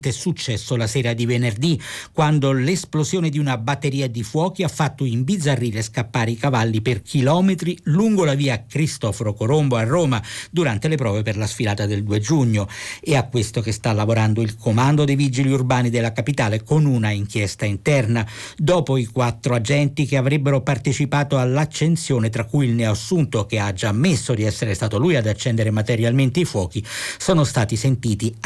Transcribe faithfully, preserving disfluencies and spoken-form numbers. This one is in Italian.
È successo la sera di venerdì, quando l'esplosione di una batteria di fuochi ha fatto imbizzarrire e scappare i cavalli per chilometri lungo la via Cristoforo Colombo a Roma durante le prove per la sfilata del due giugno. È a questo che sta lavorando il comando dei vigili urbani della capitale con una inchiesta interna. Dopo i quattro agenti che avrebbero partecipato all'accensione, tra cui il neoassunto che ha già ammesso di essere stato lui ad accendere materialmente i fuochi, sono stati sentiti